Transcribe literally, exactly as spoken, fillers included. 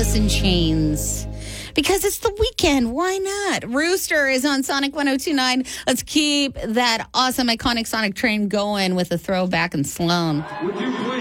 In Chains. Because it's the weekend. Why not? Rooster is on Sonic one oh two point nine. Let's keep that awesome, iconic Sonic train going with a throwback and Sloan. Would you please